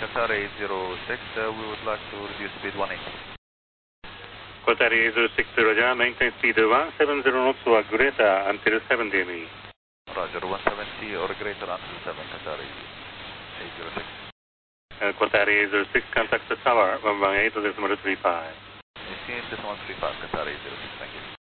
Qatar 806, we would like to reduce speed 180. Qatar 806, Roger, maintain speed 170 knots or greater until 70 mi. Roger, 170 or greater until 7, Qatar 806. Qatar 806, contact the tower, 118.35. 18.35, Qatar 806, thank you.